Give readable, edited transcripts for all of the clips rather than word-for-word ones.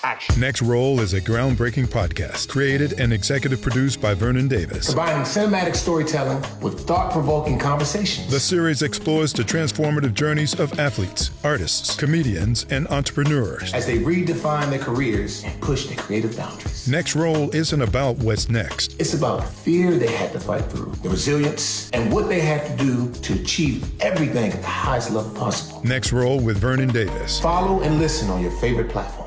action. Next Roll is a groundbreaking podcast created and executive produced by Vernon Davis. Combining cinematic storytelling with thought-provoking conversations. The series explores the transformative journeys of athletes, artists, comedians, and entrepreneurs as they redefine their careers and push their creative boundaries. Next Roll isn't about what's next. It's about the fear they had to fight through, the resilience, and what they had to do to achieve everything at the highest level possible. Next Roll with Vernon Davis. Follow and listen on your favorite platform.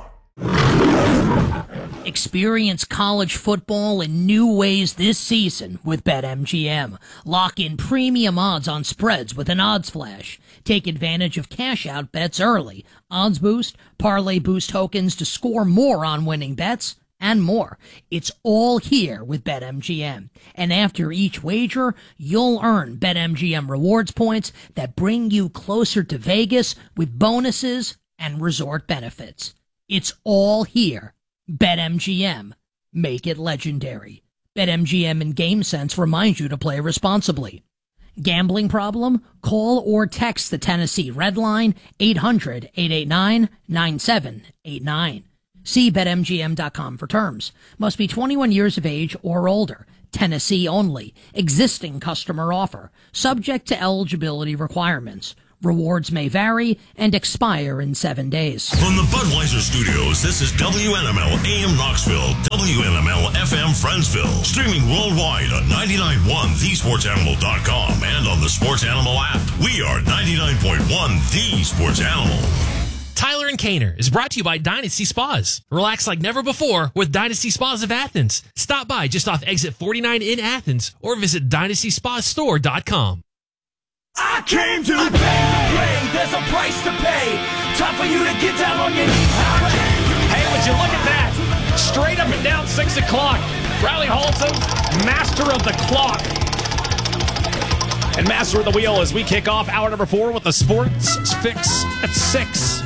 Experience college football in new ways this season with BetMGM. Lock in premium odds on spreads with an odds flash. Take advantage of cash-out bets early, odds boost, parlay boost tokens to score more on winning bets, and more. It's all here with BetMGM. And after each wager, you'll earn BetMGM rewards points that bring you closer to Vegas with bonuses and resort benefits. It's all here. BetMGM. Make it legendary. BetMGM and GameSense remind you to play responsibly. Gambling problem? Call or text the Tennessee Red Line 800-889-9789. See BetMGM.com for terms. Must be 21 years of age or older. Tennessee only. Existing customer offer. Subject to eligibility requirements. Rewards may vary and expire in 7 days. From the Budweiser Studios, this is WNML AM Knoxville, WNML FM Friendsville. Streaming worldwide on 99.1thesportsanimal.com and on the Sports Animal app. We are 99.1 The Sports Animal. Tyler and Kaner is brought to you by Dynasty Spas. Relax like never before with Dynasty Spas of Athens. Stop by just off exit 49 in Athens or visit DynastySpaStore.com. I came to play. There's a price to pay. Time for you to get down on your knees. Hey, would you look at that? Straight up and down 6 o'clock. Riley Halton, master of the clock. And master of the wheel as we kick off hour number 4 with the Sports Fix at 6.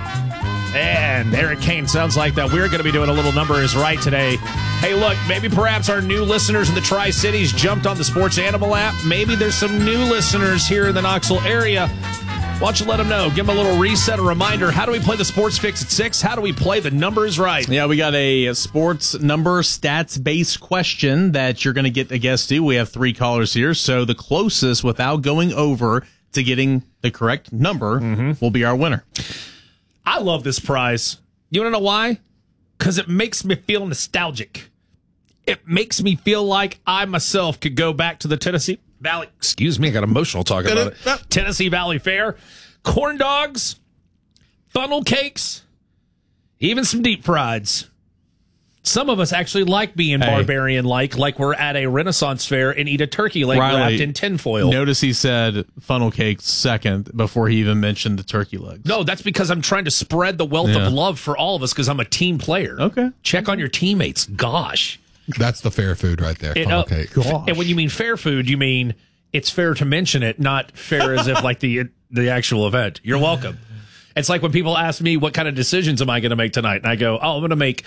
And Eric Kane, sounds like that we're going to be doing a little Number Is Right today. Hey, look, maybe perhaps our new listeners in the Tri-Cities jumped on the Sports Animal app. Maybe there's some new listeners here in the Knoxville area. Why don't you let them know? Give them a little reset, a reminder. How do we play the Sports Fix at 6? How do we play the Number Is Right? Yeah, we got a sports number stats-based question that you're going to get a guess to. We have 3 callers here, so the closest without going over to getting the correct number will be our winner. I love this prize. You want to know why? Because it makes me feel nostalgic. It makes me feel like I myself could go back to the Tennessee Valley. Excuse me, I got emotional talking about it. Tennessee Valley Fair. Corn dogs, funnel cakes, even some deep frieds. Some of us actually like being barbarian-like we're at a Renaissance fair and eat a turkey leg wrapped in tinfoil. Notice he said funnel cakes second before he even mentioned the turkey legs. No, that's because I'm trying to spread the wealth of love for all of us because I'm a team player. Okay. Check on your teammates. Gosh. That's the fair food right there. Funnel cake. Gosh. And when you mean fair food, you mean it's fair to mention it, not fair as if like the actual event. You're welcome. It's like when people ask me what kind of decisions am I going to make tonight, and I go, I'm going to make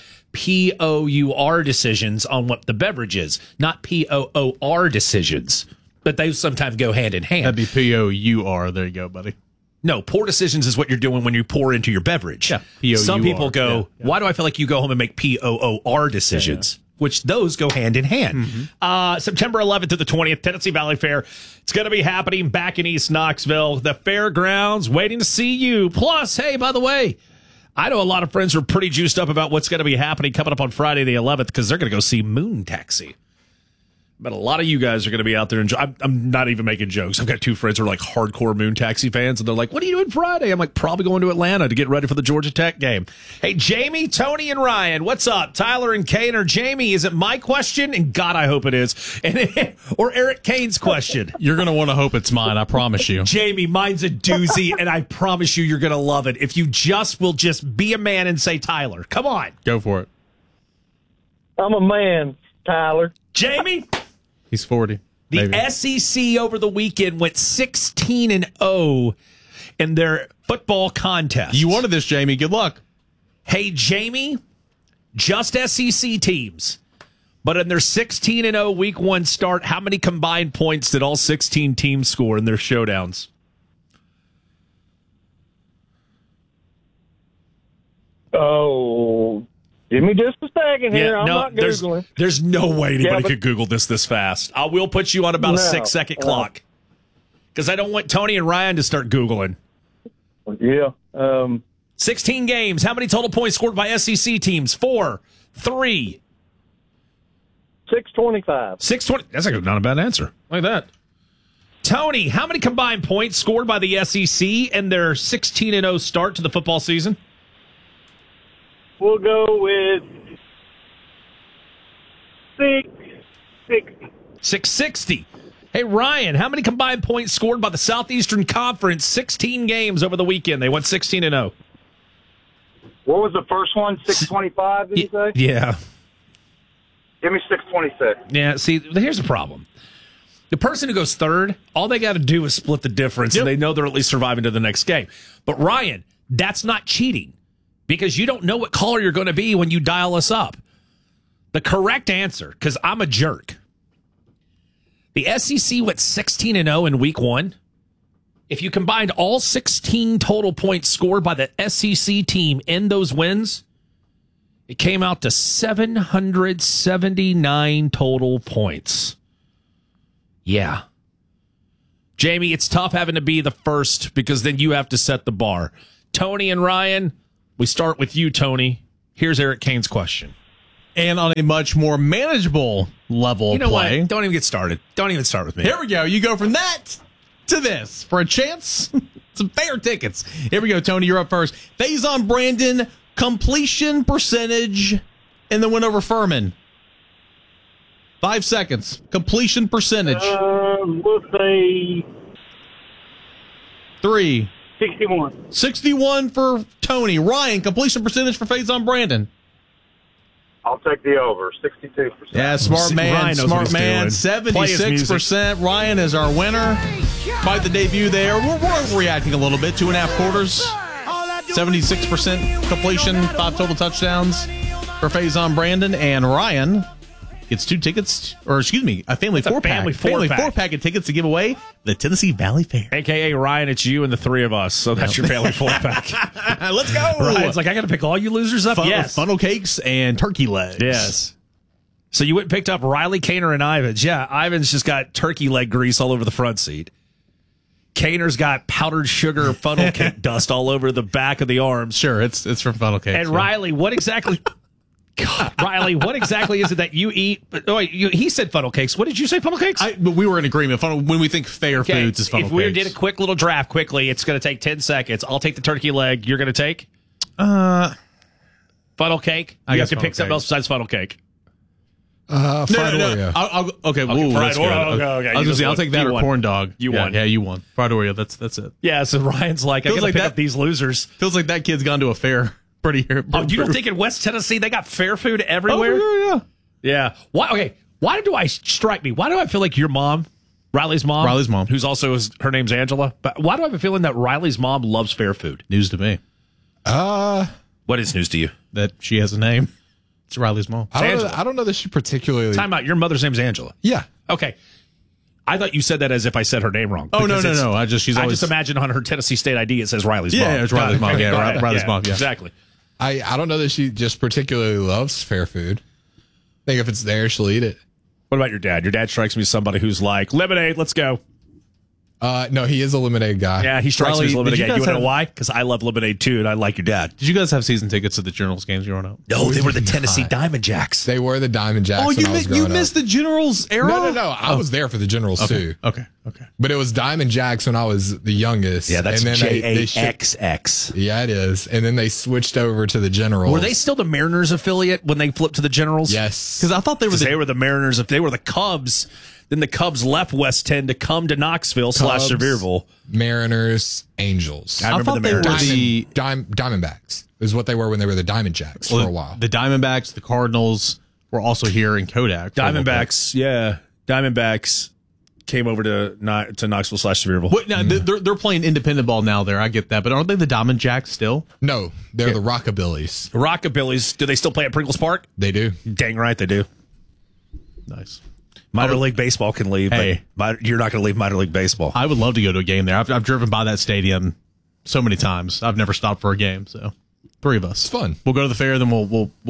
POUR decisions on what the beverage is, not POOR decisions. But they sometimes go hand in hand. That'd be POUR. There you go, buddy. No, pour decisions is what you're doing when you pour into your beverage. Yeah, POUR. Some people go, why do I feel like you go home and make POOR decisions? Which those go hand in hand. September 11th to the 20th, Tennessee Valley Fair. It's going to be happening back in East Knoxville. The fairgrounds waiting to see you. Plus, hey, by the way, I know a lot of friends are pretty juiced up about what's going to be happening coming up on Friday the 11th because they're going to go see Moon Taxi. But a lot of you guys are going to be out there. I'm not even making jokes. I've got 2 friends who are like hardcore Moon Taxi fans, and they're like, what are you doing Friday? I'm like, probably going to Atlanta to get ready for the Georgia Tech game. Hey, Jamie, Tony, and Ryan, what's up? Tyler and Kane, or Jamie, is it my question? And God, I hope it is. Or Eric Kane's question. You're going to want to hope it's mine, I promise you. Jamie, mine's a doozy, and I promise you're going to love it. If you will just be a man and say Tyler. Come on. Go for it. I'm a man, Tyler. Jamie? He's 40. The SEC over the weekend went 16-0 in their football contest. You wanted this, Jamie. Good luck. Hey, Jamie, just SEC teams. But in their 16-0 week 1 start, how many combined points did all 16 teams score in their showdowns? Oh, Give me just a second here. I'm not Googling. There's no way anybody could Google this fast. I will put you on about a 6-second clock because I don't want Tony and Ryan to start Googling. Yeah. 16 games. How many total points scored by SEC teams? 4, 3. 625. 620. That's not a bad answer. Like that. Tony, how many combined points scored by the SEC in their 16-0 start to the football season? We'll go with 660. 660. Hey, Ryan, how many combined points scored by the Southeastern Conference? 16 games over the weekend. They went 16-0. What was the first one? 625, did you say? Yeah. Give me 626. Yeah, see, here's the problem. The person who goes third, all they got to do is split the difference, and they know they're at least surviving to the next game. But, Ryan, that's not cheating because you don't know what caller you're going to be when you dial us up. The correct answer, because I'm a jerk, the SEC went 16-0 in week 1. If you combined all 16 total points scored by the SEC team in those wins, it came out to 779 total points. Yeah. Jamie, it's tough having to be the first because then you have to set the bar. Tony and Ryan, we start with you, Tony. Here's Eric Kane's question. And on a much more manageable level of play. what? Don't even get started. Don't even start with me. Here we go. You go from that to this for a chance. Some fair tickets. Here we go, Tony. You're up first. Faison Brandon, completion percentage in the win over Furman. 5 seconds. Completion percentage. We'll say 3. 61. 61 for Tony. Ryan, completion percentage for Faison Brandon. I'll take the over, 62%. Yeah, smart man, Ryan knows smart what he's man. doing. 76%. Ryan is our winner. Quite the debut there. We're overreacting a little bit. 2.5 quarters. 76% completion, 5 total touchdowns for Faison Brandon. And Ryan gets 2 tickets, or excuse me, a family 4-pack. Family 4-pack of tickets to give away the Tennessee Valley Fair. AKA Ryan, it's you and the 3 of us. So that's your family 4-pack. Let's go. Ryan's like, I got to pick all you losers up. Yes. Funnel cakes and turkey legs. Yes. So you went and picked up Riley, Kaner, and Ivins. Yeah, Ivins just got turkey leg grease all over the front seat. Kaner's got powdered sugar funnel cake dust all over the back of the arms. Sure, it's from funnel cakes. And Riley, what exactly... God, Riley, what exactly is it that you eat? Oh, wait, he said funnel cakes. What did you say, funnel cakes? But we were in agreement. When we think fair foods is funnel cakes. If we did a quick little draft quickly, it's going to take 10 seconds. I'll take the turkey leg. You're going to take? Funnel cake? I guess you have to pick something else besides funnel cake. Fried Oreo. Okay, fried Oreo. Okay. I was going to say, I'll take that or corn dog. You won. Yeah, you won. Fried Oreo, that's it. Yeah, so Ryan's like, I got to pick up these losers. Feels like that kid's gone to a fair. You don't think in West Tennessee they got fair food everywhere? Oh, yeah. Why? Okay. Why do I feel like your mom, Riley's mom, who's also her name's Angela, but why do I have a feeling that Riley's mom loves fair food? News to me. What is news to you? That she has a name. It's Riley's mom. I don't know that she particularly. Time out. Your mother's name's Angela. Yeah. Okay. I thought you said that as if I said her name wrong. Oh, no. I just imagine on her Tennessee State ID it says Riley's mom. Yeah, it's Riley's mom. Yeah, Riley's mom. Yeah, exactly. I don't know that she just particularly loves fair food. I think if it's there, she'll eat it. What about your dad? Your dad strikes me as somebody who's like, lemonade, let's go. No, he is a lemonade guy. Yeah, he strikes me as a lemonade guy. You want to know why? Because I love lemonade too, and I like your dad. Did you guys have season tickets to the Generals games growing up? No, they were the Tennessee Diamond Jacks. They were the Diamond Jacks. Oh, you missed the Generals era? No. I was there for the Generals too. Okay. But it was Diamond Jacks when I was the youngest. Yeah, that's JAXX. Yeah, it is. And then they switched over to the Generals. Were they still the Mariners affiliate when they flipped to the Generals? Yes. Because I thought they were the Mariners. If they were the Cubs, then the Cubs left West 10 to come to Knoxville / Sevierville. Mariners, Angels. I remember the Mariners. Diamondbacks is what they were when they were the Diamond Jacks for a while. The Diamondbacks, the Cardinals were also here in Kodak. Diamondbacks, yeah. Diamondbacks came over to Knoxville / Sevierville. They're playing independent ball now there. I get that. But aren't they the Diamond Jacks still? No, they're the Rockabillies. Rockabillies. Do they still play at Pringles Park? They do. Dang right they do. Nice. Minor League Baseball can leave, but you're not going to leave Minor League Baseball. I would love to go to a game there. I've driven by that stadium so many times. I've never stopped for a game. So 3 of us. It's fun. We'll go to the fair, then we'll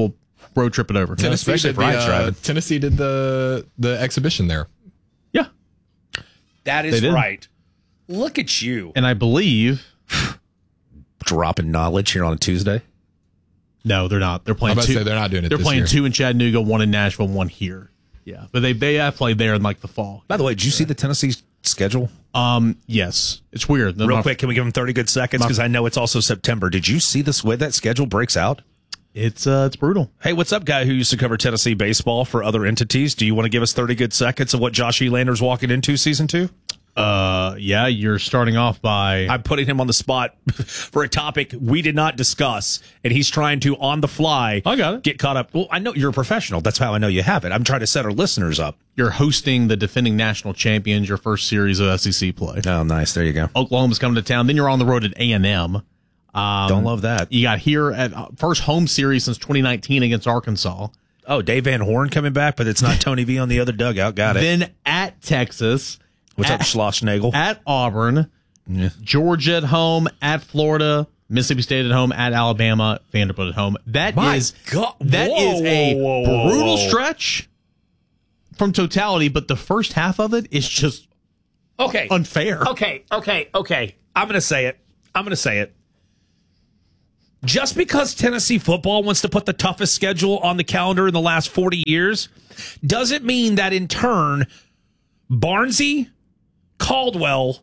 road trip it over. Tennessee especially did if Ryan's driving. Tennessee did the exhibition there. Yeah. That They is did. right. Look at you. And I believe Dropping knowledge here on a Tuesday. no, they're not. They're playing I'm about to two. say they're not doing it They're this playing year. 2 in Chattanooga, 1 in Nashville, 1 here. Yeah, but they have played there in like the fall. By the way, did you see the Tennessee schedule? Yes, it's weird. Real quick, can we give them 30 good seconds? Because I know it's also September. Did you see this way that schedule breaks out? It's brutal. Hey, what's up, guy who used to cover Tennessee baseball for other entities? Do you want to give us 30 good seconds of what Josh Elander's walking into season 2? Yeah, you're starting off by. I'm putting him on the spot for a topic we did not discuss, and he's trying to, on the fly, I got it. get caught up. Well, I know you're a professional. That's how I know you have it. I'm trying to set our listeners up. You're hosting the defending national champions, your first series of SEC play. Oh, nice. There you go. Oklahoma's coming to town. Then you're on the road at A&M. Don't love that. You got here at first home series since 2019 against Arkansas. Oh, Dave Van Horn coming back, but it's not Tony V on the other dugout. Got it. Then at Texas. What's up, Schlossnagel? At Auburn. Yeah. Georgia at home. At Florida. Mississippi State at home. At Alabama. Vanderbilt at home. That is a brutal stretch from totality, but the first half of it is just unfair. Okay. I'm going to say it. Just because Tennessee football wants to put the toughest schedule on the calendar in the last 40 years doesn't mean that in turn Barnesy, Caldwell,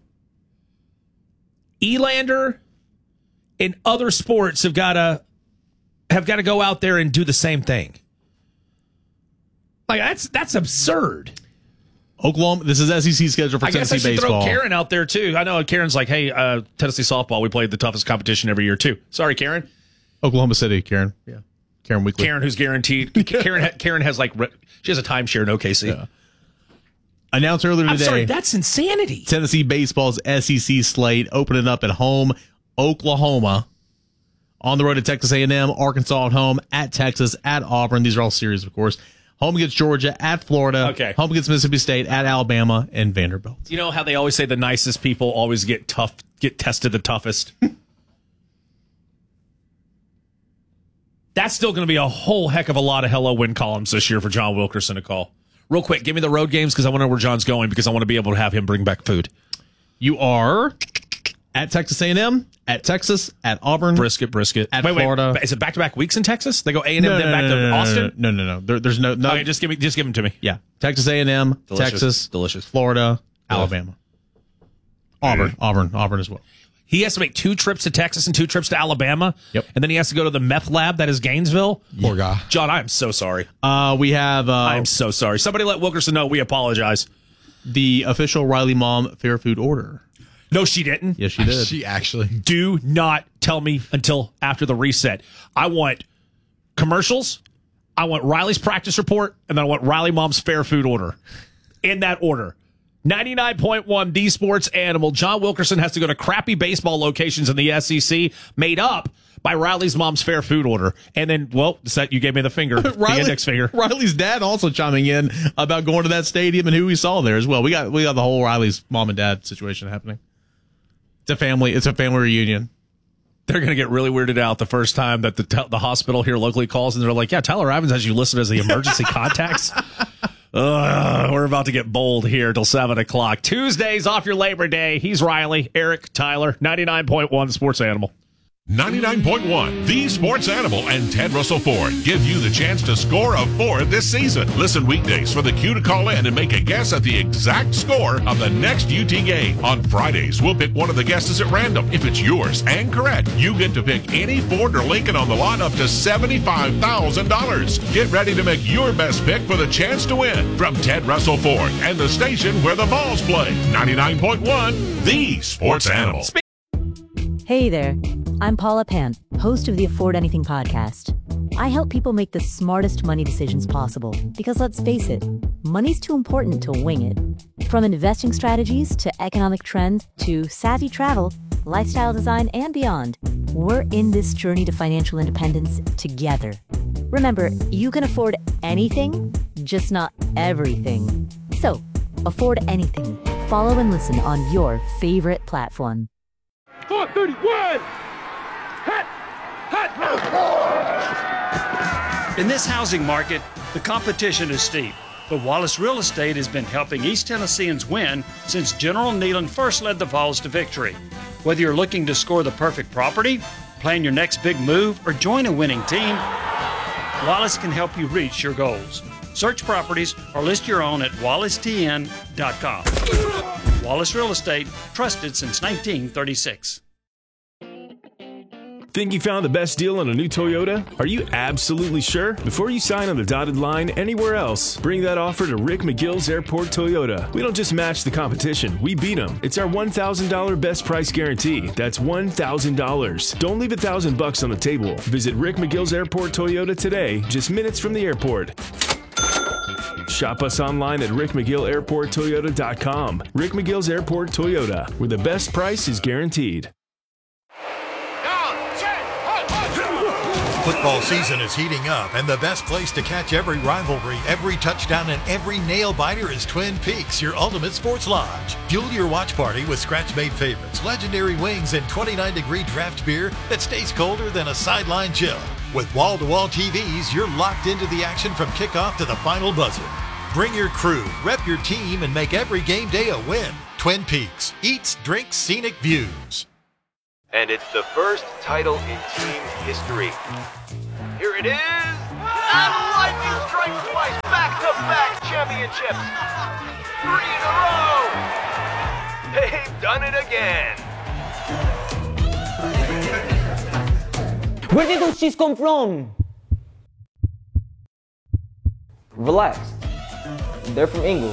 Elander, and other sports have got to go out there and do the same thing. Like that's absurd. Oklahoma, this is SEC schedule for I guess Tennessee I should baseball. throw Karen out there too. I know Karen's like, hey, Tennessee softball, we played the toughest competition every year too. Sorry, Karen. Oklahoma City, Karen. Yeah. Karen Weekly. Karen, who's guaranteed. Karen has like, she has a timeshare in OKC. Yeah. Announced earlier today. I'm sorry, that's insanity. Tennessee baseball's SEC slate opening up at home, Oklahoma. On the road at Texas A&M, Arkansas at home, at Texas, at Auburn. These are all series, of course. Home against Georgia, at Florida. Okay. Home against Mississippi State, at Alabama, and Vanderbilt. You know how they always say the nicest people always get tested the toughest? That's still going to be a whole heck of a lot of hello win columns this year for John Wilkerson to call. Real quick, give me the road games because I want to know where John's going because I want to be able to have him bring back food. You are at Texas A&M, at Texas, at Auburn. Brisket. At Florida. Is it back-to-back weeks in Texas? They go A&M, then back to Austin? No. There's no. Okay, just give them to me. Yeah. Texas A&M, Delicious. Texas, Delicious. Florida, Alabama. Auburn as well. He has to make 2 trips to Texas and 2 trips to Alabama. Yep. And then he has to go to the meth lab that is Gainesville. Poor guy. John, I am so sorry. We have I am so sorry. Somebody let Wilkerson know we apologize. the official Riley Mom Fair Food Order. No, she didn't. Yes, she did. She actually. Do not tell me until after the reset. I want commercials. I want Riley's practice report. And then I want Riley Mom's Fair Food Order. In that order. 99.1 The Sports Animal. John Wilkerson has to go to crappy baseball locations in the SEC made up by Riley's Mom's Fair Food Order. And then, well, you gave me the finger, the index finger. Riley's dad also chiming in about going to that stadium and who he saw there as well. We got the whole Riley's mom and dad situation happening. It's a family reunion. They're going to get really weirded out the first time that the hospital here locally calls and they're like, yeah, Tyler Evans has you listed as the emergency contacts. We're about to get bold here till 7 o'clock. Tuesdays off your Labor Day. He's Riley, Eric, Tyler, 99.1 Sports Animal. 99.1 The Sports Animal and Ted Russell Ford give you the chance to score a Ford this season. Listen weekdays for the cue to call in and make a guess at the exact score of the next UT game. On Fridays, we'll pick one of the guesses at random. If it's yours and correct, you get to pick any Ford or Lincoln on the lot up to $75,000. Get ready to make your best pick for the chance to win. From Ted Russell Ford and the station where the balls play. 99.1 The Sports Animal. Hey there, I'm Paula Pant, host of the Afford Anything podcast. I help people make the smartest money decisions possible because let's face it, money's too important to wing it. From investing strategies to economic trends to savvy travel, lifestyle design, and beyond, we're in this journey to financial independence together. Remember, you can afford anything, just not everything. So, afford anything. Follow and listen on your favorite platform. 431! In this housing market, the competition is steep, but Wallace Real Estate has been helping East Tennesseans win since General Neyland first led the Vols to victory. Whether you're looking to score the perfect property, plan your next big move, or join a winning team, Wallace can help you reach your goals. Search properties or list your own at wallacetn.com. Wallace Real Estate, trusted since 1936. Think you found the best deal on a new Toyota? Are you absolutely sure? Before you sign on the dotted line anywhere else, bring that offer to Rick McGill's Airport Toyota. We don't just match the competition, we beat them. It's our $1,000 best price guarantee. That's $1,000. Don't leave $1,000 on the table. Visit Rick McGill's Airport Toyota today, just minutes from the airport. Shop us online at rickmcgillairporttoyota.com. Rick McGill's Airport Toyota, where the best price is guaranteed. Football season is heating up, and the best place to catch every rivalry, every touchdown, and every nail-biter is Twin Peaks, your ultimate sports lodge. Fuel your watch party with scratch-made favorites, legendary wings, and 29-degree draft beer that stays colder than a sideline chill. With wall-to-wall TVs, you're locked into the action from kickoff to the final buzzer. Bring your crew, rep your team, and make every game day a win. Twin Peaks. Eats, drinks, scenic views. And it's the first title in team history. Here it is. And lightning strikes twice. Back-to-back championships. 3 in a row. They've done it again. Where did those cheese come from? Relax. They're from Ingles.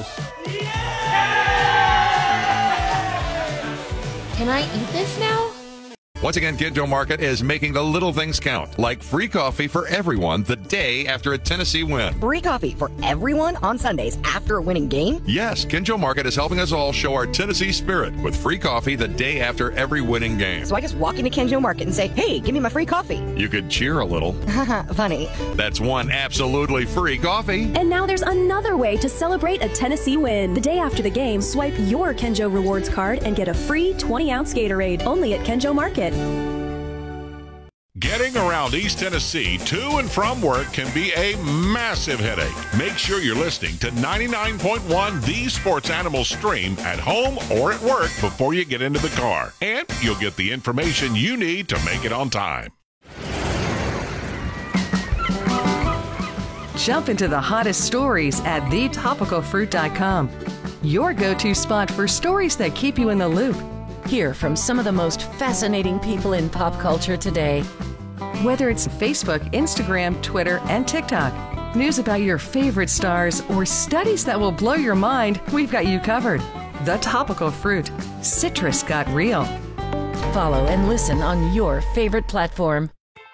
Can I eat this now? Once again, Kinjo Market is making the little things count, like free coffee for everyone the day after a Tennessee win. Free coffee for everyone on Sundays after a winning game? Yes, Kinjo Market is helping us all show our Tennessee spirit with free coffee the day after every winning game. So I just walk into Kinjo Market and say, hey, give me my free coffee. You could cheer a little. Funny. That's one absolutely free coffee. And now there's another way to celebrate a Tennessee win. The day after the game, swipe your Kinjo Rewards card and get a free 20-ounce Gatorade only at Kinjo Market. Getting around East Tennessee to and from work can be a massive headache. Make sure you're listening to 99.1 The Sports Animal Stream at home or at work before you get into the car. And you'll get the information you need to make it on time. Jump into the hottest stories at thetopicalfruit.com. Your go-to spot for stories that keep you in the loop. Hear from some of the most fascinating people in pop culture today. Whether it's Facebook, Instagram, Twitter, and TikTok, news about your favorite stars, or studies that will blow your mind, we've got you covered. The Topical Fruit. Citrus got real. Follow and listen on your favorite platform.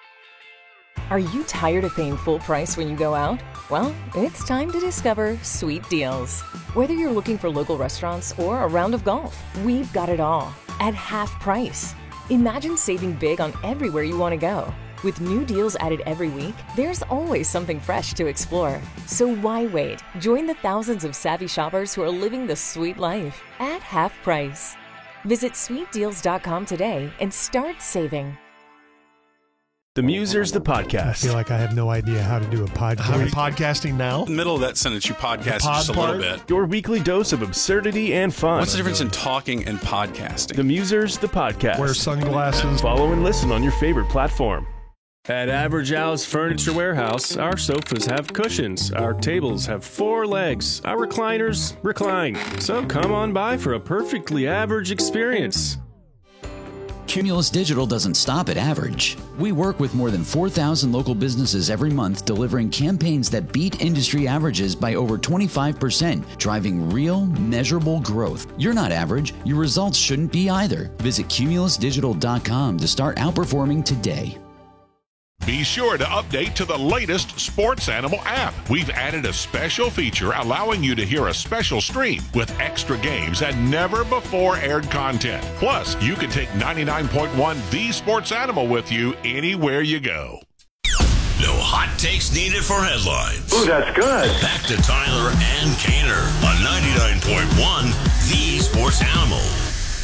Are you tired of paying full price when you go out? Well, it's time to discover Sweet Deals. Whether you're looking for local restaurants or a round of golf, we've got it all at half price. Imagine saving big on everywhere you want to go. With new deals added every week, there's always something fresh to explore. So why wait? Join the thousands of savvy shoppers who are living the sweet life at half price. Visit sweetdeals.com today and start saving. The Musers, the podcast. I feel like I have no idea how to do a podcast. How are you podcasting now? In the middle of that sentence, you podcast just a little bit. Your weekly dose of absurdity and fun. What's the difference in talking and podcasting? The Musers, the podcast. Wear sunglasses. Follow and listen on your favorite platform. At Average Al's Furniture Warehouse, our sofas have cushions, our tables have 4 legs, our recliners recline. So come on by for a perfectly average experience. Cumulus Digital doesn't stop at average. We work with more than 4,000 local businesses every month, delivering campaigns that beat industry averages by over 25%, driving real, measurable growth. You're not average. Your results shouldn't be either. Visit cumulusdigital.com to start outperforming today. Be sure to update to the latest Sports Animal app. We've added a special feature allowing you to hear a special stream with extra games and never before aired content. Plus, you can take 99.1 The Sports Animal with you anywhere you go. No hot takes needed for headlines. Ooh, that's good. Back to Tyler and Kaner on 99.1 The Sports Animal.